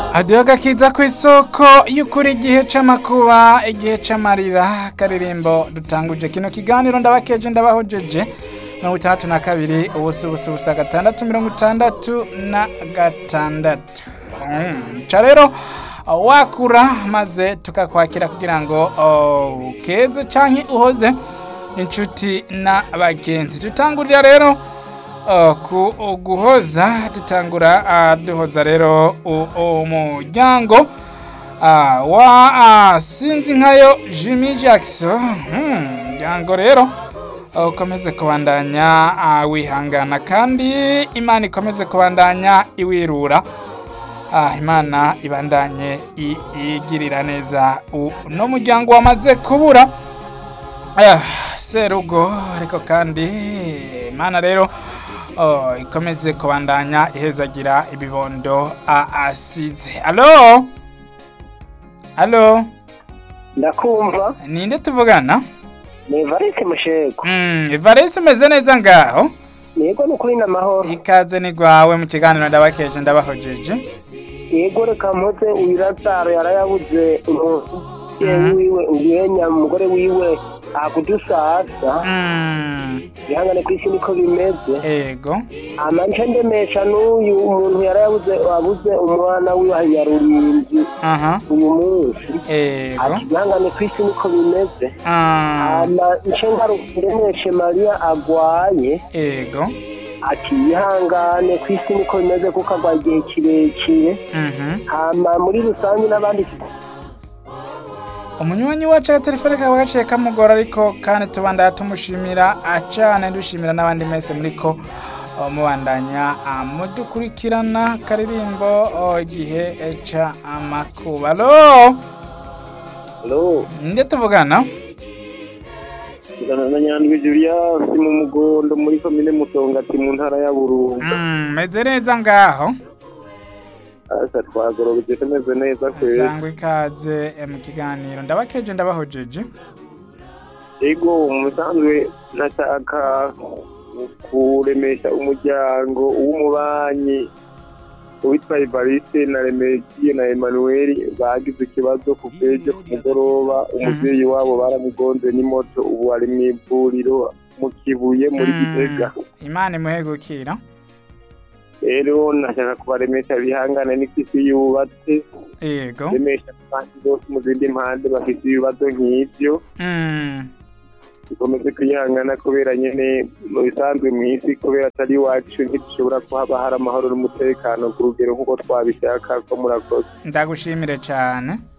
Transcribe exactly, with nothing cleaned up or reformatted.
Adiyoga kiza ku isoko y'ukuri igihe c'amakuba igihe c'amarira karirimbo dutanguje kino kiganiro ndabakeje ndabahojeje mirongo itandatu na kabiri ubusa ubusa ubusa gatandatu mirongo itandatu na gatandatu mm. ca rero wakura maze tukakwakira kugira ngo oh, keze canke uhoze inshuti na bagenzi tutangurira rero Uh, ku guhoza dutangura uh, duhoza rero umuryango uh, wa uh, sinzi nkayo Jimmy Jackson umuryango hmm, rero ukomeze uh, kubandanya uh, wihangana kandi Imana ikomeze kubandanya iwirura uh, Imana ibandanye igirira neza no muryango wamaze kubura uh, serugo ariko kandi Imana rero Oh, ikomeze kubandanya ihezagira ibibondo asize. Allo? Allo? Ndakumva. Ninde tuvugana? Ni Evariste Mushego. Mm, Evariste meze neza ngaho? Yego nukuri namahoro. Ikaze ni gwawe mu kiganiro ndabakeje ndabahojeje. Yego reka mpoze uyirazaro yarayabuze umuntu wiwe uyenya umugore wiwe akudusasa. Mm. Ihangane kwisi niko bimeze. Yego. Amanje ndemesha n'uyu umuntu yarayabuze abuze umwana wiwe hanyarurinzi. Aha. Uyu munsi. Yego. Ihangane kwisi niko bimeze. Ah. Ama ncengaro ndemeshe Maria agwaye. Yego. Ati ihangane kwisi niko bimeze kuko agwaye igihe kirekire. Mhm. Ama muri rusange n'abandi umunywanyi wacu ya telefone kaba gaciye kamugora ariko kandi tubandanya tumushimira acane dushimira n'abandi mese muriko mubandanya mudukurikirana karirimbo igihe ca amakuba. Allo? Allo? Nde tuvugana? Tuvugana na Nyandwi Julius mu Mugondo muri komine Mutongati mu ntara ya Burunga. Mm, meze neza ngaho? Asa twagorobeje tumeze neza kwe. Sangwe ikaze mu kiganiro ndabakeje ndabahojeje. Ego umusanzwe nataka kuremesha umuryango w'umubanyi witwa Evariste na Remeki na Emmanuel bagize ikibazo ku bwejo ku mugoroba umuvyeyi wabo baramugonze n'imoto ubu ari mw'ivuriro mu Kibuye muri Gitega. Imana imuhegukira. Rero nashaka kubaremesha bihangane n'ikisi yubatse. Yego. Remesha kandi bose mu zindi mpande bafite ibibazo nk'ivyo. Mm. Ikomeze kwihangana kubera nyene mu bisanzwe mw'isi kubera atari iwacu ntitushobora kuhaba hari amahoro n'umutekano ku rugero nk'uko twabishaka ko murakoze. Ndagushimire cane.